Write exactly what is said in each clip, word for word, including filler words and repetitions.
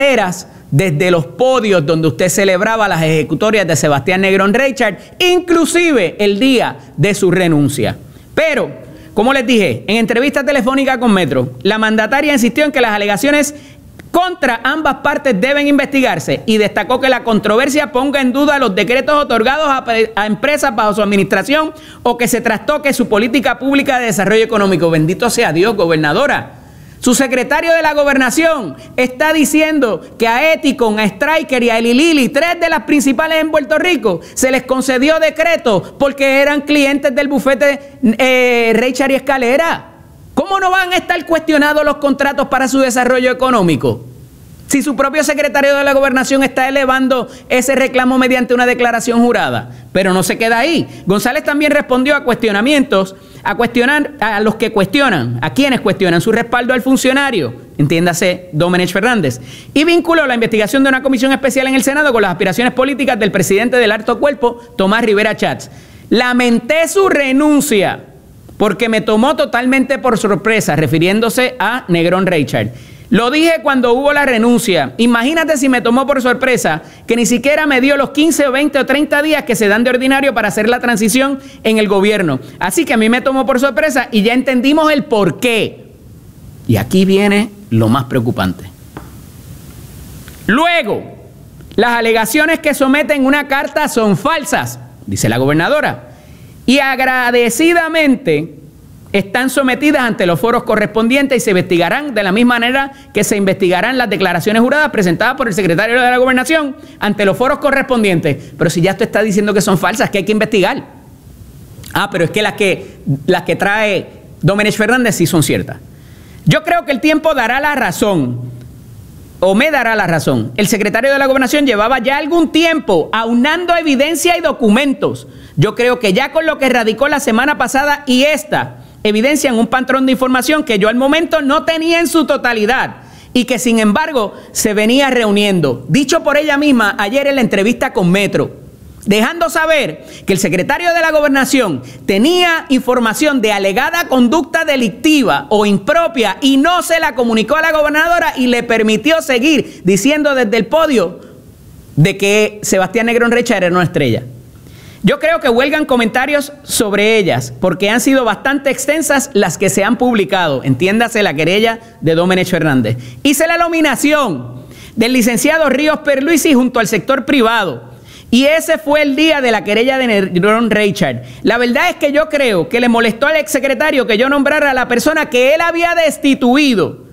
desde los podios donde usted celebraba las ejecutorias de Sebastián Negrón Reichard, inclusive el día de su renuncia. Pero, como les dije, en entrevista telefónica con Metro, la mandataria insistió en que las alegaciones contra ambas partes deben investigarse y destacó que la controversia ponga en duda los decretos otorgados a, a empresas bajo su administración o que se trastoque su política pública de desarrollo económico. Bendito sea Dios, gobernadora. Su secretario de la Gobernación está diciendo que a Eticon, a Stryker y a Eli Lilly, tres de las principales en Puerto Rico, se les concedió decreto porque eran clientes del bufete eh, Reichard y Escalera. ¿Cómo no van a estar cuestionados los contratos para su desarrollo económico? Si su propio secretario de la Gobernación está elevando ese reclamo mediante una declaración jurada. Pero no se queda ahí. González también respondió a cuestionamientos, a cuestionar a los que cuestionan, a quienes cuestionan su respaldo al funcionario, entiéndase Domenech Fernández, y vinculó la investigación de una comisión especial en el Senado con las aspiraciones políticas del presidente del alto cuerpo, Tomás Rivera Chats. Lamenté su renuncia porque me tomó totalmente por sorpresa, refiriéndose a Negrón Reichard. Lo dije cuando hubo la renuncia. Imagínate si me tomó por sorpresa que ni siquiera me dio los quince o veinte o treinta días que se dan de ordinario para hacer la transición en el gobierno. Así que a mí me tomó por sorpresa y ya entendimos el porqué. Y aquí viene lo más preocupante. Luego, las alegaciones que someten una carta son falsas, dice la gobernadora. Y agradecidamente están sometidas ante los foros correspondientes y se investigarán de la misma manera que se investigarán las declaraciones juradas presentadas por el secretario de la Gobernación ante los foros correspondientes. Pero si ya usted está diciendo que son falsas, que hay que investigar. Ah, pero es que las que, las que trae Domenech Fernández sí son ciertas. Yo creo que el tiempo dará la razón, o me dará la razón. El secretario de la Gobernación llevaba ya algún tiempo aunando evidencia y documentos. Yo creo que ya con lo que radicó la semana pasada y esta, evidencian un patrón de información que yo al momento no tenía en su totalidad y que sin embargo se venía reuniendo. Dicho por ella misma ayer en la entrevista con Metro, dejando saber que el secretario de la Gobernación tenía información de alegada conducta delictiva o impropia y no se la comunicó a la gobernadora y le permitió seguir diciendo desde el podio de que Sebastián Negrón Reichard era una estrella. Yo creo que huelgan comentarios sobre ellas, porque han sido bastante extensas las que se han publicado, entiéndase la querella de Domenech Fernández. Hice la nominación del licenciado Ríos Pierluisi junto al sector privado, y ese fue el día de la querella de Negrón Reichard. La verdad es que yo creo que le molestó al exsecretario que yo nombrara a la persona que él había destituido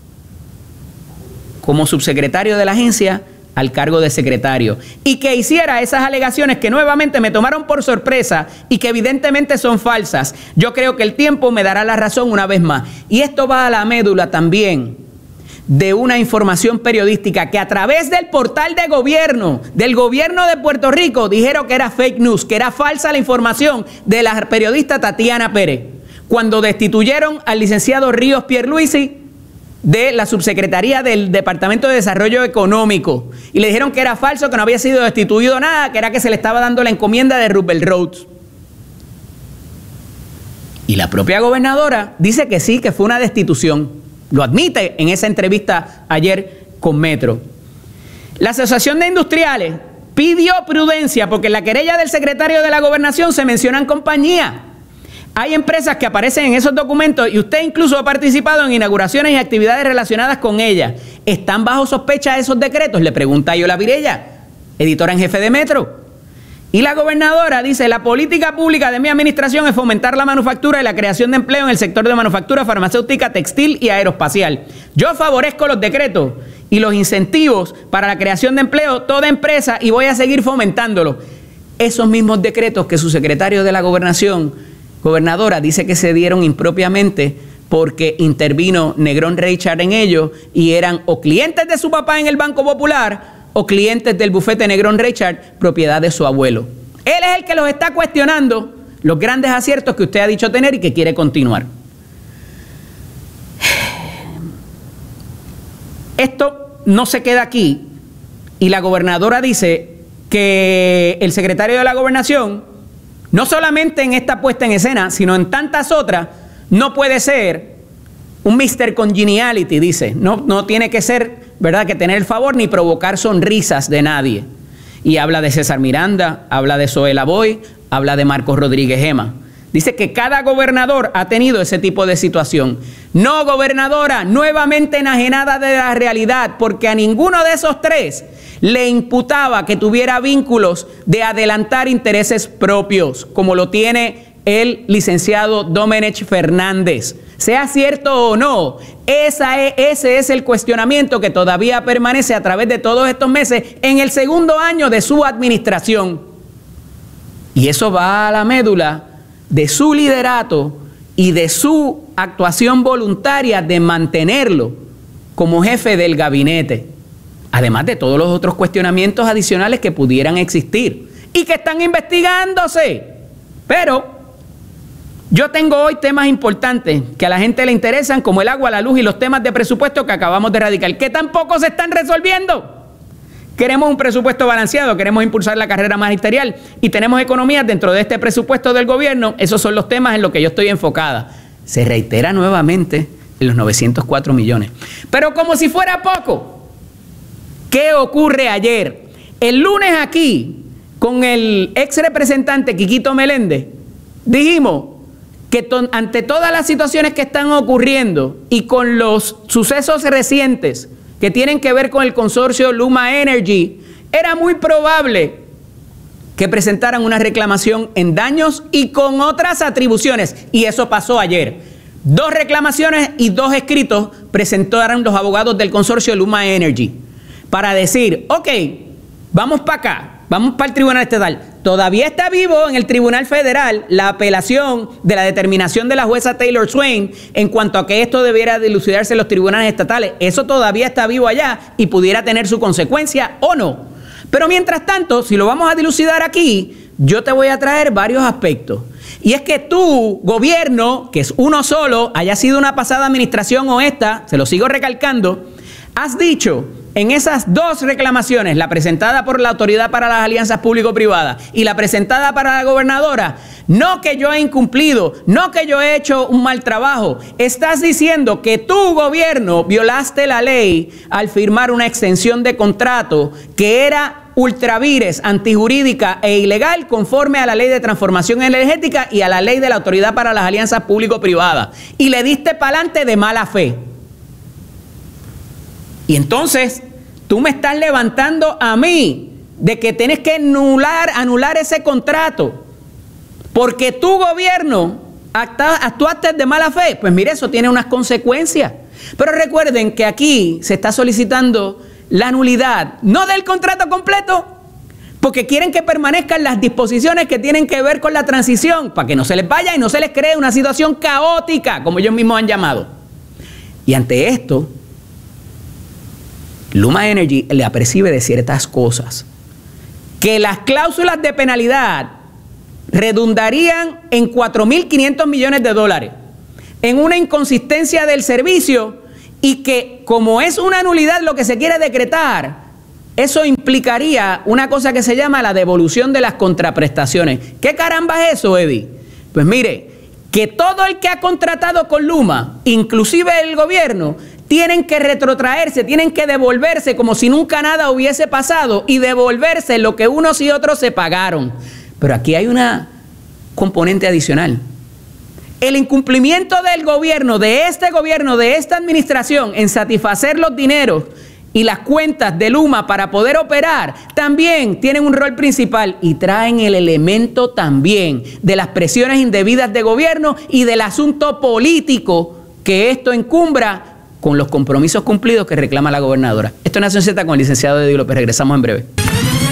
como subsecretario de la agencia al cargo de secretario, y que hiciera esas alegaciones que nuevamente me tomaron por sorpresa y que evidentemente son falsas. Yo creo que el tiempo me dará la razón una vez más. Y esto va a la médula también de una información periodística que a través del portal de gobierno, del gobierno de Puerto Rico, dijeron que era fake news, que era falsa la información de la periodista Tatiana Pérez, cuando destituyeron al licenciado Ríos Pierluisi de la subsecretaría del Departamento de Desarrollo Económico, y le dijeron que era falso, que no había sido destituido nada, que era que se le estaba dando la encomienda de Roosevelt Roads. Y la propia gobernadora dice que sí, que fue una destitución. Lo admite en esa entrevista ayer con Metro. La Asociación de Industriales pidió prudencia porque en la querella del secretario de la Gobernación se mencionan compañías. Hay empresas que aparecen en esos documentos y usted incluso ha participado en inauguraciones y actividades relacionadas con ellas. ¿Están bajo sospecha esos decretos? Le pregunta Yola Virella, editora en jefe de Metro. Y la gobernadora dice, la política pública de mi administración es fomentar la manufactura y la creación de empleo en el sector de manufactura farmacéutica, textil y aeroespacial. Yo favorezco los decretos y los incentivos para la creación de empleo, toda empresa, y voy a seguir fomentándolos. Esos mismos decretos que su secretario de la Gobernación, gobernadora, dice que se dieron impropiamente porque intervino Negrón Reichard en ellos y eran o clientes de su papá en el Banco Popular o clientes del bufete Negrón Reichard, propiedad de su abuelo. Él es el que los está cuestionando los grandes aciertos que usted ha dicho tener y que quiere continuar. Esto no se queda aquí y la gobernadora dice que el secretario de la Gobernación, no solamente en esta puesta en escena, sino en tantas otras, no puede ser un mister Congeniality, dice. No, no tiene que ser, ¿verdad?, que tener el favor ni provocar sonrisas de nadie. Y habla de César Miranda, habla de Zoe Lavoy, habla de Marcos Rodríguez Gema. Dice que cada gobernador ha tenido ese tipo de situación. No, gobernadora, nuevamente enajenada de la realidad, porque a ninguno de esos tres le imputaba que tuviera vínculos de adelantar intereses propios, como lo tiene el licenciado Domenech Fernández. Sea cierto o no, esa es, ese es el cuestionamiento que todavía permanece a través de todos estos meses en el segundo año de su administración. Y eso va a la médula de su liderato y de su actuación voluntaria de mantenerlo como jefe del gabinete, además de todos los otros cuestionamientos adicionales que pudieran existir y que están investigándose. Pero yo tengo hoy temas importantes que a la gente le interesan, como el agua, la luz y los temas de presupuesto que acabamos de erradicar, que tampoco se están resolviendo. Queremos un presupuesto balanceado, queremos impulsar la carrera magisterial y tenemos economías dentro de este presupuesto del gobierno. Esos son los temas en los que yo estoy enfocada. Se reitera nuevamente en los novecientos cuatro millones. Pero como si fuera poco, ¿qué ocurre ayer? El lunes aquí, con el ex representante Quiquito Meléndez, dijimos que to- ante todas las situaciones que están ocurriendo y con los sucesos recientes que tienen que ver con el consorcio Luma Energy, era muy probable que presentaran una reclamación en daños y con otras atribuciones. Y eso pasó ayer. Dos reclamaciones y dos escritos presentaron los abogados del consorcio Luma Energy para decir, ok, vamos para acá, vamos para el Tribunal Estatal. Todavía está vivo en el Tribunal Federal la apelación de la determinación de la jueza Taylor Swain en cuanto a que esto debiera dilucidarse en los tribunales estatales. Eso todavía está vivo allá y pudiera tener su consecuencia o no. Pero mientras tanto, si lo vamos a dilucidar aquí, yo te voy a traer varios aspectos. Y es que tu gobierno, que es uno solo, haya sido una pasada administración o esta, se lo sigo recalcando, has dicho en esas dos reclamaciones, la presentada por la Autoridad para las Alianzas Público-Privadas y la presentada para la gobernadora, no que yo he incumplido, no que yo he hecho un mal trabajo, estás diciendo que tu gobierno violaste la ley al firmar una extensión de contrato que era ultravires, antijurídica e ilegal conforme a la Ley de Transformación Energética y a la Ley de la Autoridad para las Alianzas Público-Privadas. Y le diste pa'lante de mala fe. Y entonces tú me estás levantando a mí de que tienes que anular, anular ese contrato porque tu gobierno acta, actuaste de mala fe. Pues mire, eso tiene unas consecuencias. Pero recuerden que aquí se está solicitando la nulidad, no del contrato completo, porque quieren que permanezcan las disposiciones que tienen que ver con la transición, para que no se les vaya y no se les cree una situación caótica, como ellos mismos han llamado. Y ante esto, Luma Energy le apercibe de ciertas cosas, que las cláusulas de penalidad redundarían en cuatro mil quinientos millones de dólares, en una inconsistencia del servicio y que como es una nulidad lo que se quiere decretar, eso implicaría una cosa que se llama la devolución de las contraprestaciones. ¿Qué caramba es eso, Eddie? Pues mire, que todo el que ha contratado con Luma, inclusive el gobierno, tienen que retrotraerse, tienen que devolverse como si nunca nada hubiese pasado y devolverse lo que unos y otros se pagaron. Pero aquí hay una componente adicional. El incumplimiento del gobierno, de este gobierno, de esta administración en satisfacer los dineros y las cuentas de Luma para poder operar, también tienen un rol principal y traen el elemento también de las presiones indebidas de gobierno y del asunto político que esto encumbra con los compromisos cumplidos que reclama la gobernadora. Esto es Nación Z con el licenciado Eddie López. Regresamos en breve.